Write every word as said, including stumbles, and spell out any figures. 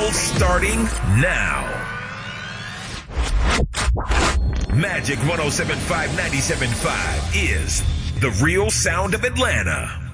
battle starting now. Magic one oh seven point five, ninety-seven point five is the real sound of Atlanta.